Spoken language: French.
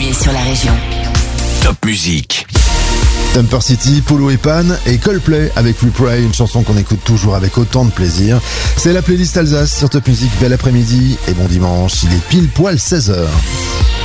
premier sur la région. Top Musique. Temper City, Polo et Pan et Coldplay avec We Pray, une chanson qu'on écoute toujours avec autant de plaisir. C'est la playlist Alsace sur Top Musique. Bel après-midi et bon dimanche, il est pile poil 16h.